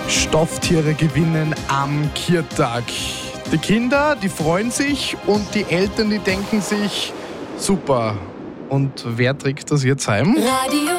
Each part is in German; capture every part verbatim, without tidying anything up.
Stofftiere gewinnen am Kirtag. Die Kinder, die freuen sich und die Eltern, die denken sich, super. Und wer trägt das jetzt heim? Radio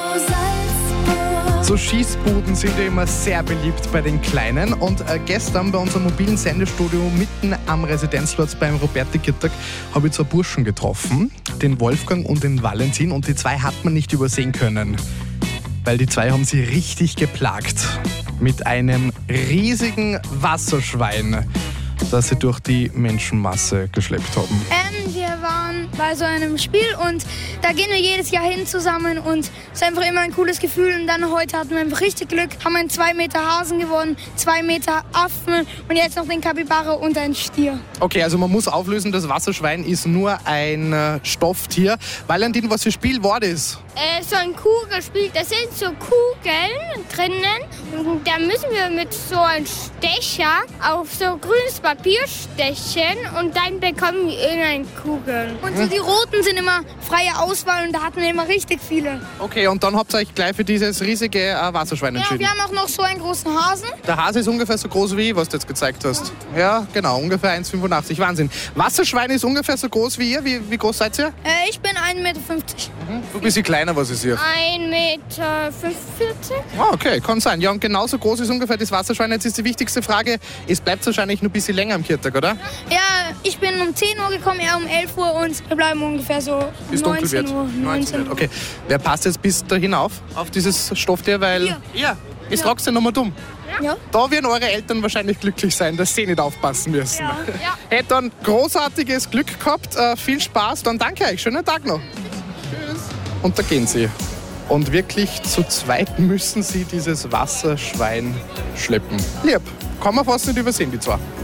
Salzburg. So Schießbuden sind ja immer sehr beliebt bei den Kleinen. Und äh, gestern bei unserem mobilen Sendestudio mitten am Residenzplatz beim Roberti-Kirtag habe ich zwei Burschen getroffen, den Wolfgang und den Valentin. Und die zwei hat man nicht übersehen können, weil die zwei haben sie richtig geplagt mit einem riesigen Wasserschwein, das sie durch die Menschenmasse geschleppt haben. Ähm, wir waren bei so einem Spiel und da gehen wir jedes Jahr hin zusammen und es ist einfach immer ein cooles Gefühl. Und dann heute hatten wir einfach richtig Glück, haben einen zwei Meter Hasen gewonnen, zwei Meter Affen und jetzt noch den Kapibara und einen Stier. Okay, also man muss auflösen, das Wasserschwein ist nur ein äh, Stofftier. Valentin, was für Spiel war das? Äh, so ein Kugelspiel, da sind so Kugeln drinnen und da müssen wir mit so einem Stecher auf so grünes Papier stechen und dann bekommen wir irgendeine Kugel. Und so die roten sind immer freie Auswahl und da hatten wir immer richtig viele. Okay, und dann habt ihr euch gleich für dieses riesige äh, Wasserschwein Ja, entschieden. wir haben auch noch so einen großen Hasen. Der Hase ist ungefähr so groß wie, was du jetzt gezeigt hast. Ja, genau, ungefähr eins Komma fünfundachtzig. Wahnsinn. Wasserschwein ist ungefähr so groß wie ihr. Wie, wie groß seid ihr? Äh, ich bin ein Meter fünfzig. Du bist ein bisschen kleiner, was ich sehe. ein Meter fünfundvierzig. Ah, okay, kann sein. Ja, und genauso groß ist ungefähr das Wasserschwein. Jetzt ist die wichtigste Frage, es bleibt wahrscheinlich noch ein bisschen länger am Kirtag, oder? Ja, ich bin um zehn Uhr gekommen, er um elf Uhr und wir bleiben ungefähr so Bis dunkel neunzehn wird. Uhr. neunzehn Uhr. Okay. Wer passt jetzt bis dahin auf, auf dieses Stofftier? Weil Ihr. ihr, ist trotzdem nochmal dumm. Ja. Da werden eure Eltern wahrscheinlich glücklich sein, dass sie nicht aufpassen müssen. Ja. Ja. Hey, dann großartiges Glück gehabt, äh, viel Spaß, dann danke euch, schönen Tag noch. Tschüss. Und da gehen sie. Und wirklich zu zweit müssen sie dieses Wasserschwein schleppen. Lieb, kann man fast nicht übersehen, die zwei.